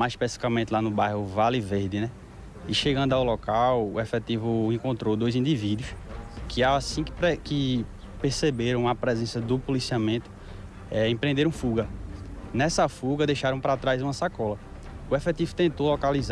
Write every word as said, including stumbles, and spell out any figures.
mais especificamente lá no bairro Vale Verde, né? E chegando ao local, o efetivo encontrou dois indivíduos que, assim que, pre- que perceberam a presença do policiamento, é, empreenderam fuga. Nessa fuga, deixaram para trás uma sacola. O efetivo tentou localizar